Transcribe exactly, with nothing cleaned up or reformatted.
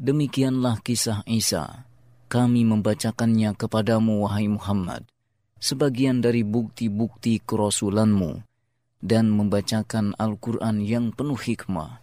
Demikianlah kisah Isa. Kami membacakannya kepadamu, wahai Muhammad, sebagian dari bukti-bukti kerasulanmu, dan membacakan Al-Quran yang penuh hikmah.